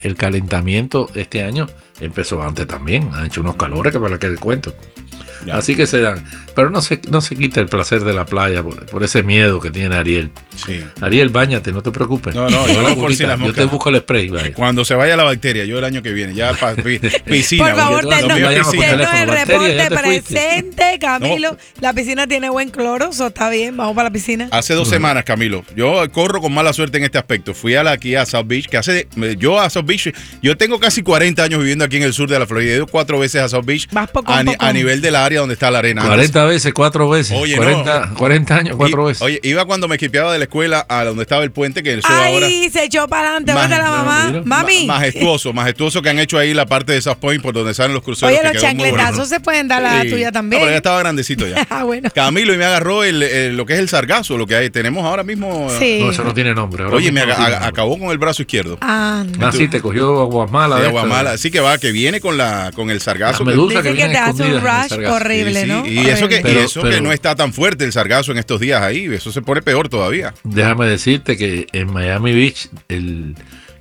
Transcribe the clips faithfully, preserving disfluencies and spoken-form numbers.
el calentamiento este año empezó antes también. Han hecho unos calores que para que les cuento. Ya. Así que se dan. Pero no se, no se quita el placer de la playa por, por ese miedo que tiene Ariel. Sí. Ariel, báñate, no te preocupes. No, no, yo, no por si las yo te busco el spray. Vaya. Cuando se vaya la bacteria, yo el año que viene, ya para piscina. Por favor, ten no, el reporte bacteria, presente, Camilo. No. La piscina tiene buen cloro, eso está bien, vamos para la piscina. Hace dos uh-huh. semanas, Camilo, yo corro con mala suerte en este aspecto. Fui a la, aquí a South Beach, que hace, yo a South Beach, yo tengo casi cuarenta años viviendo aquí en el sur de la Florida. He ido cuatro veces a South Beach Vas poco, a, poco. a nivel del área donde está la arena. cuarenta veces, cuatro veces. Oye, cuarenta, no. cuarenta años, cuatro y, veces. Oye, iba cuando me equipeaba de la escuela a donde estaba el puente, que eso Ay, ahora. Ay, se echó para adelante, Maj- ¿dónde la mamá? no, Mami. Ma- majestuoso, majestuoso que han hecho ahí la parte de South Point por donde salen los cruceros. Oye, los chancletazos se pueden dar a la sí. tuya también. No, pero ya estaba grandecito ya. Ah, bueno. Camilo, y me agarró el, el, lo que es el sargazo, lo que hay, tenemos ahora mismo. Sí. No, eso no tiene nombre. Ahora Oye, me aga- no aga- acabó con el brazo izquierdo. Ah, no. Ah, sí, te cogió aguamala. Sí, aguamala. Así que va, que viene con la con el sargazo. La medusa que, que, que te hace un rush horrible, sí, sí. ¿no? Y eso, que, pero, y eso pero, que no está tan fuerte el sargazo en estos días ahí, eso se pone peor todavía. Déjame decirte que en Miami Beach, el,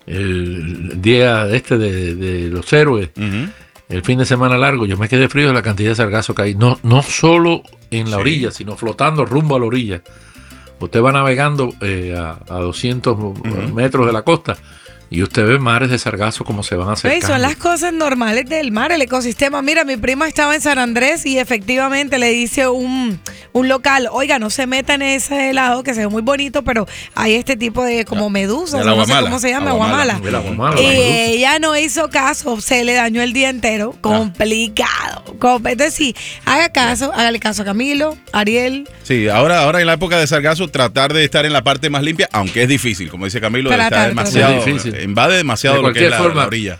el día este de, de los héroes, uh-huh. el fin de semana largo, yo me quedé frío de la cantidad de sargazo que hay. No, no solo en la sí. orilla, sino flotando rumbo a la orilla. Usted va navegando eh, a, a doscientos uh-huh. metros de la costa y usted ve mares de sargazo como se van acercando. Son las cosas normales del mar, el ecosistema. Mira, mi prima estaba en San Andrés y efectivamente le dice un, un local, oiga, no se meta en ese helado que se ve muy bonito, pero hay este tipo de como medusas, no sé cómo se llama, aguamala. aguamala. aguamala y ella no hizo caso, se le dañó el día entero. Complicado. Entonces sí, haga caso, hágale caso a Camilo, Ariel. Sí, ahora, ahora en la época de sargazo, tratar de estar en la parte más limpia, aunque es difícil, como dice Camilo, tratar, está demasiado es difícil. Invade demasiado de lo que es la, forma, la orilla.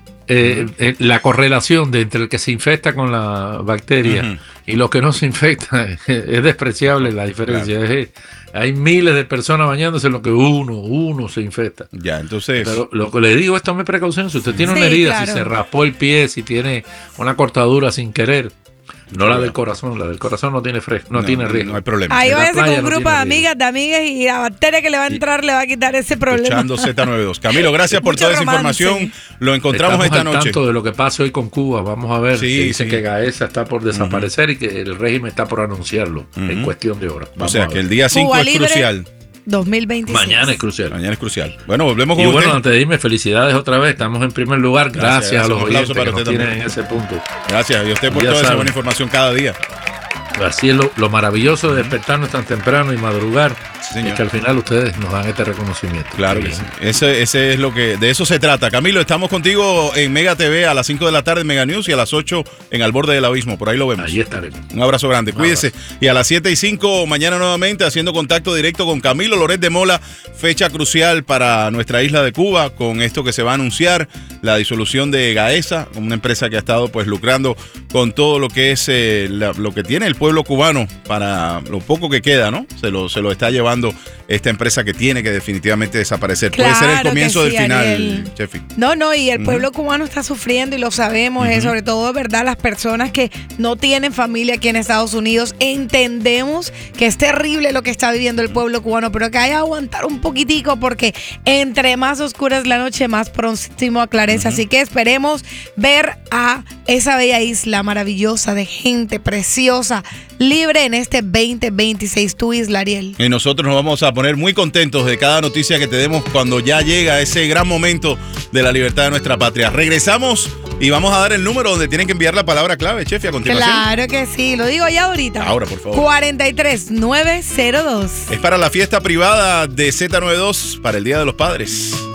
Eh, eh, la correlación de entre el que se infecta con la bacteria uh-huh. y los que no se infectan es despreciable la diferencia. Claro. Es, hay miles de personas bañándose en lo que uno, uno se infecta. Ya, entonces. Pero lo que le digo es tome precaución. Si usted tiene sí, una herida, claro. si se raspó el pie, si tiene una cortadura sin querer. No la del corazón, la del corazón no tiene fresco, no, no tiene riesgo. No hay problema. Ahí váyase con un no grupo de amigas, de amigas y la bacteria que le va a entrar y, le va a quitar ese problema. Escuchando Z noventa y dos. Camilo, gracias por toda esa información. Lo encontramos Estamos esta al noche. tanto de lo que pasa hoy con Cuba. Vamos a ver. Sí, que dicen sí. que Gaesa está por desaparecer uh-huh. y que el régimen está por anunciarlo uh-huh. en cuestión de horas. Vamos o sea, que el día cinco es libre. crucial. dos mil veintiséis. Mañana es crucial. Mañana es crucial. Bueno, volvemos con y usted. bueno, antes de irme, felicidades otra vez. Estamos en primer lugar. Gracias, gracias, gracias a los oyentes para que nos tienen también. en ese punto. Gracias. Y a usted por ya toda saben. esa buena información cada día. Así es lo, lo maravilloso de despertarnos tan temprano y madrugar, sí, es que al final ustedes nos dan este reconocimiento. Claro que sí. Ese, ese es lo que, de eso se trata. Camilo, estamos contigo en Mega T V a las cinco de la tarde en Mega News y a las ocho en Al Borde del Abismo. Por ahí lo vemos. Ahí estaremos. Un abrazo grande. Un Cuídese. Abrazo. Y a las siete y cinco mañana nuevamente haciendo contacto directo con Camilo Loret de Mola. Fecha crucial para nuestra isla de Cuba con esto que se va a anunciar, la disolución de Gaesa, una empresa que ha estado pues lucrando con todo lo que es eh, la, lo que tiene el pueblo cubano para lo poco que queda, ¿no? Se lo, se lo está llevando esta empresa que tiene que definitivamente desaparecer. Claro, puede ser el comienzo sí, del final, Ariel. Chefi. No, no, y el pueblo uh-huh. cubano está sufriendo y lo sabemos, uh-huh. eh, sobre todo, ¿verdad? Las personas que no tienen familia aquí en Estados Unidos, entendemos que es terrible lo que está viviendo el pueblo cubano, pero que hay que aguantar un poquitico porque entre más oscura es la noche, más próximo aclarece. Uh-huh. Así que esperemos ver a esa bella isla maravillosa de gente preciosa, libre en este veinte veintiséis, tu isla, Ariel. Y nosotros nos vamos a poner muy contentos de cada noticia que te demos cuando ya llega ese gran momento de la libertad de nuestra patria. Regresamos y vamos a dar el número donde tienen que enviar la palabra clave, Chefi, a continuación. Claro que sí, lo digo ya ahorita. Ahora, por favor. cuarenta y tres nueve cero dos. Es para la fiesta privada de Z noventa y dos para el Día de los Padres.